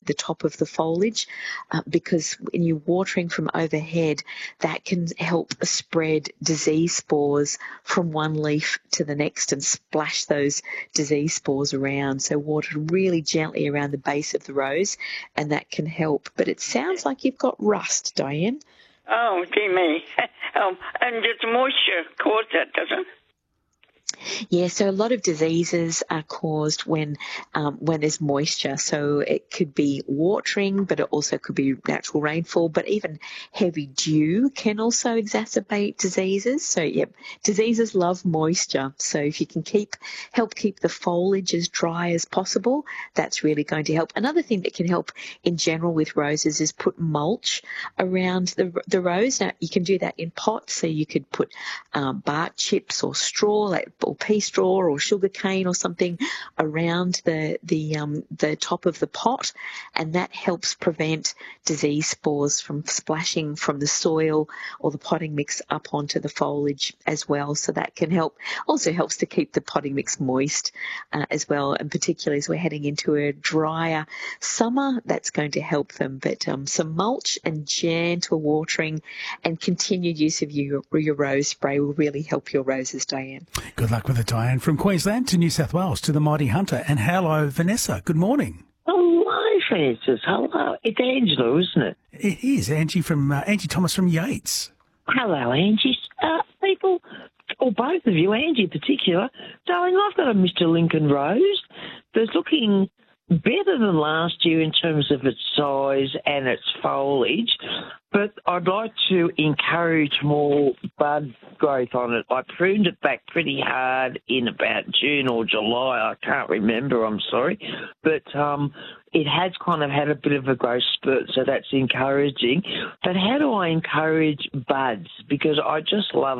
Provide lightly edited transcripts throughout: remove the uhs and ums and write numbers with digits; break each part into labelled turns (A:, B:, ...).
A: the top of the foliage, because when you're watering from overhead, that can help spread disease spores from one leaf to the next and splash those disease spores around. So water really gently around the base of the rose, and that can help. But it sounds like you've got rust, Diane.
B: Oh, dear me. And does moisture cause that, doesn't it?
A: Yeah, so a lot of diseases are caused when there's moisture. So it could be watering, but it also could be natural rainfall. But even heavy dew can also exacerbate diseases. So, yep, diseases love moisture. So if you can help keep the foliage as dry as possible, that's really going to help. Another thing that can help in general with roses is put mulch around the rose. Now, you can do that in pots. So you could put bark chips or straw, or pea straw or sugar cane or something around the top of the pot, and that helps prevent disease spores from splashing from the soil or the potting mix up onto the foliage as well. So that can help. Also helps to keep the potting mix moist as well, and particularly as we're heading into a drier summer, that's going to help them. But some mulch and gentle watering and continued use of your rose spray will really help your roses, Diane.
C: Good luck with it, Diane. From Queensland to New South Wales to the Mighty Hunter. And hello, Vanessa. Good morning.
D: Hello, Francis. Hello. It's Angela, isn't it?
C: It is. Angie Thomas from Yates.
D: Hello, Angie. People, or both of you, Angie in particular, darling, I've got a Mr. Lincoln Rose that's looking better than last year in terms of its size and its foliage, but I'd like to encourage more bud growth on it. I pruned it back pretty hard in about June or July. I can't remember, I'm sorry. But it has kind of had a bit of a growth spurt, so that's encouraging. But how do I encourage buds? Because I just love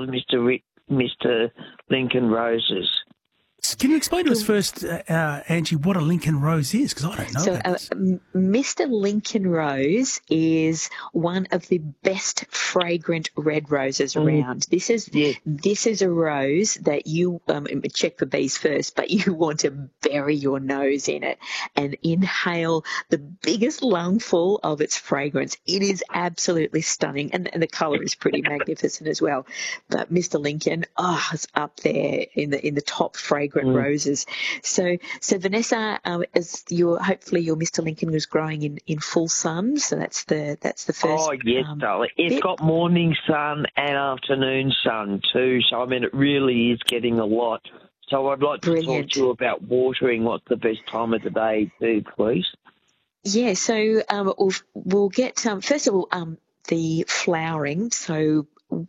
D: Mr. Lincoln Roses.
C: Can you explain to us first, Angie, what a Lincoln Rose is? Because I don't know.
A: So Mr. Lincoln Rose is one of the best fragrant red roses around. This is a rose that you check for bees first, but you want to bury your nose in it and inhale the biggest lungful of its fragrance. It is absolutely stunning, and the colour is pretty magnificent as well. But Mr. Lincoln, is up there in the top fragrant roses. So Vanessa, hopefully your Mr. Lincoln was growing in full sun. So that's the first.
D: Oh yes, darling. It's got morning sun and afternoon sun too. So I mean, it really is getting a lot. So I'd like to talk to you about watering. What's the best time of the day too, please?
A: Yeah. So we'll get first of all the flowering. So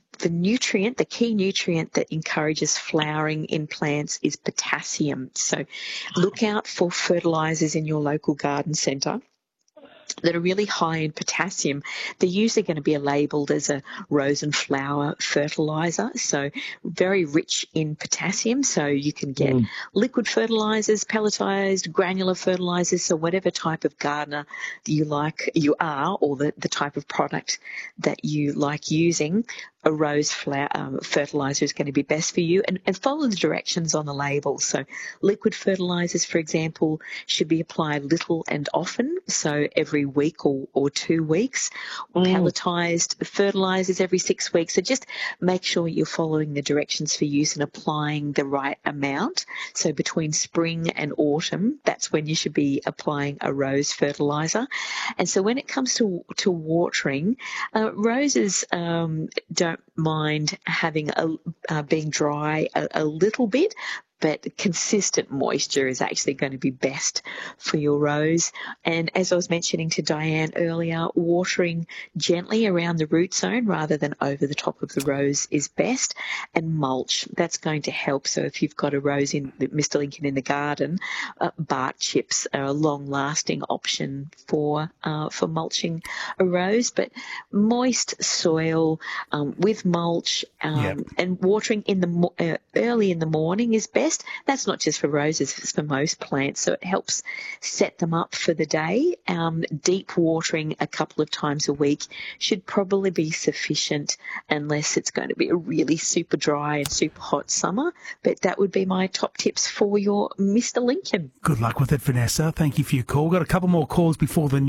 A: the key nutrient that encourages flowering in plants is potassium. So look out for fertilisers in your local garden centre that are really high in potassium. They're usually going to be labelled as a rose and flower fertiliser, so very rich in potassium. So you can get liquid fertilisers, pelletised, granular fertilisers, so whatever type of gardener you are, or the type of product that you like using, a rose fertiliser is going to be best for you, and follow the directions on the label. So liquid fertilisers, for example, should be applied little and often, so every week or 2 weeks. Pelletised fertilisers every 6 weeks. So just make sure you're following the directions for use and applying the right amount. So between spring and autumn, that's when you should be applying a rose fertiliser. And so when it comes to watering, roses don't mind having being dry a little bit, but consistent moisture is actually going to be best for your rose. And as I was mentioning to Diane earlier, watering gently around the root zone rather than over the top of the rose is best. And mulch, that's going to help. So if you've got a rose in Mr. Lincoln in the garden, bark chips are a long-lasting option for mulching a rose. But moist soil with mulch and watering early in the morning is best. That's not just for roses, it's for most plants, so it helps set them up for the day. Deep watering a couple of times a week should probably be sufficient unless it's going to be a really super dry and super hot summer, but that would be my top tips for your Mr. Lincoln.
C: Good luck with it, Vanessa. Thank you for your call. Got a couple more calls before the